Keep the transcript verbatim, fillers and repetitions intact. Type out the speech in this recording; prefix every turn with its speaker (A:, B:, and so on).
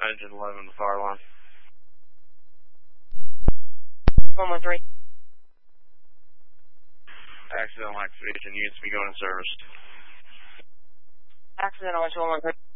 A: engine eleven, the fire alarm.
B: one one three.
A: Accidental activation, units be going in service.
B: Accidental one one three.